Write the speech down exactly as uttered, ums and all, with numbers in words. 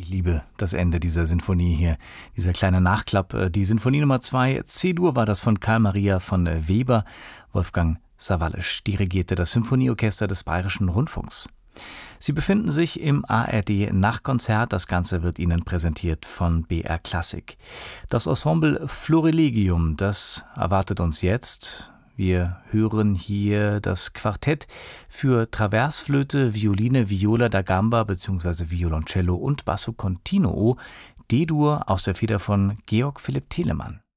Ich liebe das Ende dieser Sinfonie hier, dieser kleine Nachklapp. Die Sinfonie Nummer zwei, C-Dur, war das von Carl Maria von Weber. Wolfgang Sawallisch dirigierte das Symphonieorchester des Bayerischen Rundfunks. Sie befinden sich im A R D-Nachtkonzert. Das Ganze wird Ihnen präsentiert von B R Klassik. Das Ensemble Florilegium, das erwartet uns jetzt. Wir hören hier das Quartett für Traversflöte, Violine, Viola da Gamba bzw. Violoncello und Basso Continuo, D-Dur aus der Feder von Georg Philipp Telemann.